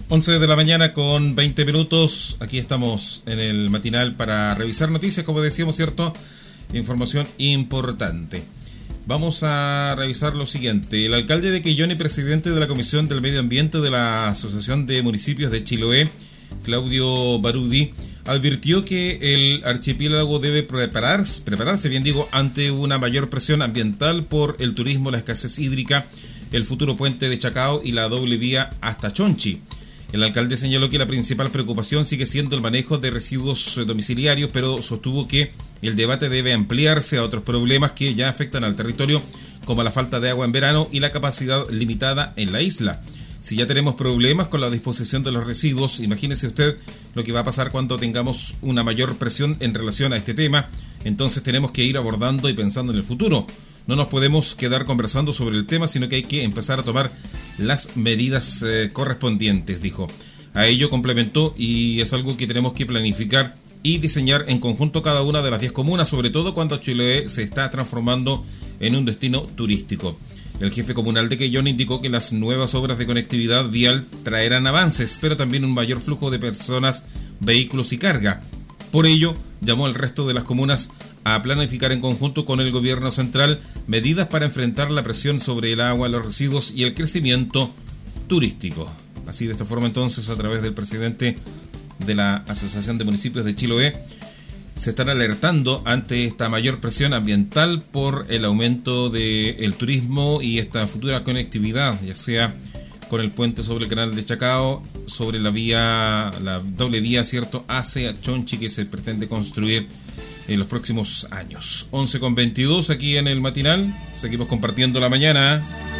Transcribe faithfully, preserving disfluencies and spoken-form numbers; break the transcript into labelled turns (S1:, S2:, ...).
S1: once de la mañana con veinte minutos. Aquí estamos en el matinal para revisar noticias, como decíamos, ¿cierto? Información importante. Vamos a revisar lo siguiente. El alcalde de Quillón y presidente de la Comisión del Medio Ambiente de la Asociación de Municipios de Chiloé, Claudio Barudi, advirtió que el archipiélago debe prepararse, prepararse, bien digo, ante una mayor presión ambiental por el turismo, la escasez hídrica, el futuro puente de Chacao y la doble vía hasta Chonchi. El alcalde señaló que la principal preocupación sigue siendo el manejo de residuos domiciliarios, pero sostuvo que el debate debe ampliarse a otros problemas que ya afectan al territorio, como la falta de agua en verano y la capacidad limitada en la isla. Si ya tenemos problemas con la disposición de los residuos, imagínese usted lo que va a pasar cuando tengamos una mayor presión en relación a este tema. Entonces tenemos que ir abordando y pensando en el futuro. No nos podemos quedar conversando sobre el tema, sino que hay que empezar a tomar las medidas eh, correspondientes, dijo. A ello complementó, y es algo que tenemos que planificar y diseñar en conjunto cada una de las diez comunas, sobre todo cuando Chiloé se está transformando en un destino turístico. El jefe comunal de Quillón indicó que las nuevas obras de conectividad vial traerán avances, pero también un mayor flujo de personas, vehículos y carga. Por ello, llamó al resto de las comunas a planificar en conjunto con el gobierno central medidas para enfrentar la presión sobre el agua, los residuos y el crecimiento turístico. Así, de esta forma, entonces, a través del presidente de la Asociación de Municipios de Chiloé, se están alertando ante esta mayor presión ambiental por el aumento del turismo y esta futura conectividad, ya sea con el puente sobre el canal de Chacao, sobre la vía, la doble vía, ¿cierto?, hacia Chonchi, que se pretende construir en los próximos años. once con veintidós aquí en el matinal. Seguimos compartiendo la mañana.